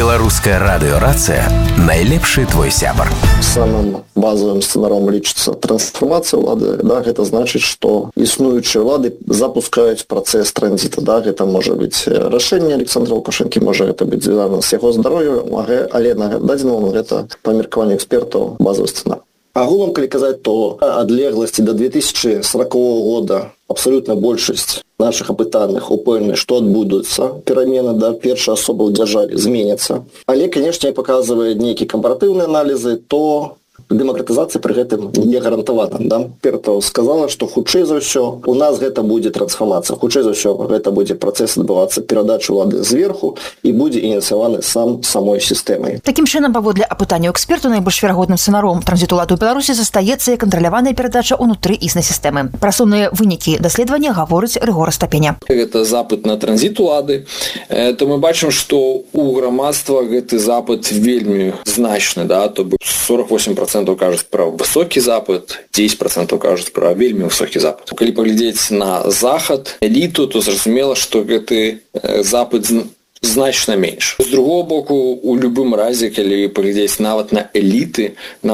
Беларуская радыёрацыя найлепшы твой сябар. Самым базовым сцэнаром лічыцца трансфармацыя ўлады. Да, гэта значыць, што існуючыя ўлады запускаюць працэс транзіта. Да, гэта можа быць рашэнне Александра Лукашэнкі, можа гэта быць звязана з яго здароўем, але на дадзены момант гэта па меркаванню экспертаў базовы сцэнар. Агулам, калі казаць, то адлегласці до 2040 года абсолютна большасць наших апытаных упэўнены, што адбудуцца перамены, да, першая асоба ў дзяржаве зменіцца. Але, канешне, паказвае нейкія кампаратыўныя аналізы, то дэмакратызацыя пры гэтым не гарантавана. Да? Пертаў сказала, што хутчэй за ўсё у нас гэта будзе трансфармацыя. Хутчэй за ўсё гэта будзе працэс адбывацца перадачы ўлады зверху і будзе ініцыяваны самой сістэмай. Такім чынам, паводле апытання эксперту, найбольш верагодным сцэнаром транзіту ўлады ў Беларусі застаецца і кантраляваная перадача ўнутры існай сістэмы. Пра сумныя вынікі даследавання гаворыць Рыгор Астапеня. Гэта запыт на транзіт улады. То мы бачым, што ў грамадства гэты запыт вельмі значны, да, то бок 48% кажуць пра высокі запыт, 10% кажуць пра вельмі высокі запыт. Калі паглядзець на захад, эліту, то зразумела, што гэты запыт значна менш. З другого боку, у любым разе, калі паглядзець нават на эліты,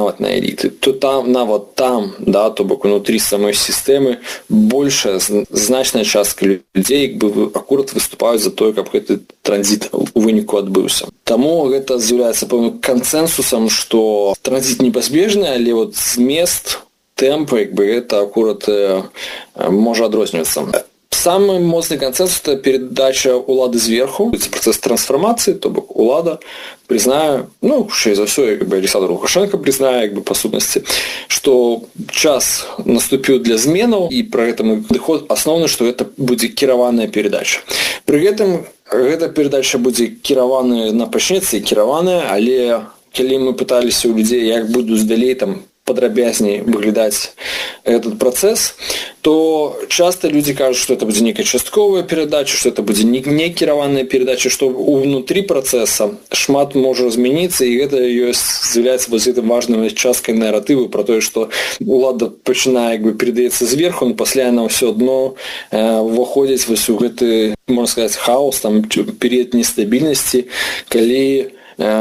то там, нават там, да, то бок унутры самой сістэмы большая, значная частка людзей акурат выступаюць за тое, каб гэты транзіт у выніку адбыўся. Таму гэта з'яўляецца пэўным кансэнсусам, што транзіт непазбежны, але вот змест, тэмп, гэта акурат можа адрознівацца. Самый моцны кансэнсус – это передача улады зверху, это процесс трансформации, то бок улада признае, хутчэй за ўсё, Александр Лукашенко признае, па сутнасці, што час наступіў для зменаў, і пра гэтым падыход асноўны, што гэта будзе кіраваная перадача. Пры гэтым гэта перадача будзе кіраваная, пачнецца і кіраваная, але калі мы пыталіся ў людзей, як будуць далей там падрабязней выглядаць этот працэс, то часто люди кажут, что это будет некая частковая передача, что это будет не кіраваная передача, что внутри процесса шмат может измениться, и это является вот этой важной часткой нарративы про то, что улада пачинае передаецца зверху, но пасля она все одно выходзіць вось у гэты, можно сказать, хаос, там период нестабильности, калі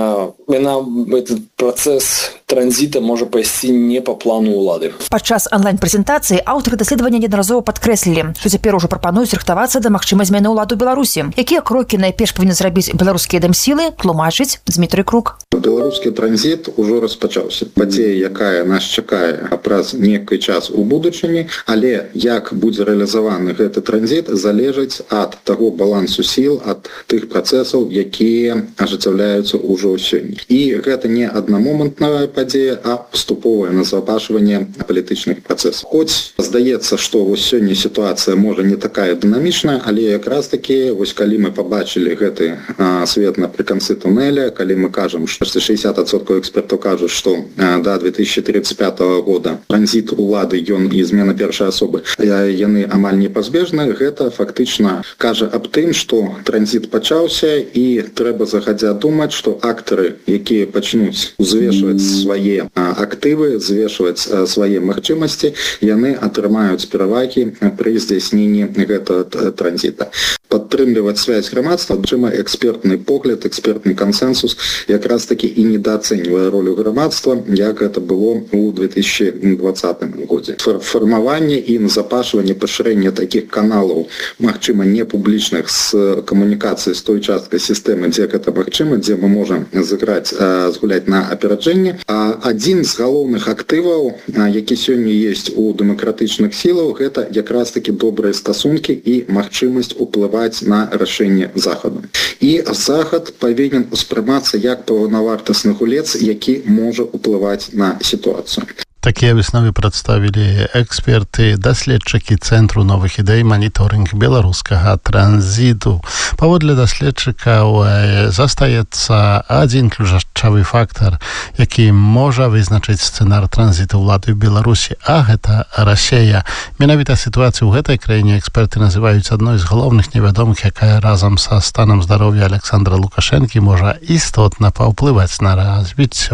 этот працэс транзіта можа пайсці не па плану ўлады. Падчас онлайн-прэзентацыі аўтары даследавання неаднаразова падкрэслілі, што цяпер ужо прапануюць рыхтавацца да магчымай змены ўлады ў Беларусі. Якія крокі найперш павінны зрабіць беларускія дэмсілы, тлумачыць Дмітрый Крук. Беларускі транзіт ужо распачаўся. Падзея, якая нас чакае праз нейкі час у будучыні, але як будзе рэалізаваны гэты транзіт, залежыць ад таго балансу сіл, ад тых працэсаў, якія ажыццяўляюцца ўжо сёння. І гэта не аднамомантная падзея, а паступовае назапашванне палітычных працэсаў. Хоць здаецца, што вось сёння сітуацыя можа не такая дынамічная, але якраз такі, вось калі мы пабачылі гэты свет напрыканцы туннеля, калі мы кажам, што 60% экспертаў кажуць, што да 2035 года транзіт улады, ён і змена першай асобы, яны амаль непазбежны, гэта фактычна кажа аб тым, што транзіт пачаўся і трэба загадзя думаць, што актары, якія пачнуць узвешваць свае актывы, звешваць свае магчымасці, яны атрымаюць перавагі пры здзяйсненні гэтага транзіта. Падтрымліваць связь грамадства, чым экспертны погляд, экспертны кансэнсус якраз такі і недаацэньвае ролю грамадства, як гэта было ў 2020 годзе. Фармаванне і назапашванне, пашырэнне такіх каналаў, магчыма, не публічных з камунікацыі з той часткай сістэмы, дзе гэта магчыма, дзе мы можам згуляць на апераджэнне. Адзін з галоўных актываў, які сёння ёсць у дэмакратычных сілаў, гэта якраз такі добрыя стасункі і магчымасць уплываць на рашэнне Захаду. І Захад павінен успрымацца як паўнавартасны гулец, які можа уплываць на сітуацыю. Такія высновы прадставілі эксперты, даследчыкі Цэнтру новых ідэй маніторынг беларускага транзіту. Паводле даследчыкаў застаецца адзін ключавы фактар, які можа вызначыць сцэнар транзіту ўлады ў Беларусі, а гэта Расія. Менавіта сітуацыю ў гэтай краіне эксперты называюць адной з галоўных невядомых, якая разам са станам здароўя Александра Лукашэнкі можа істотна паўплываць на развіццё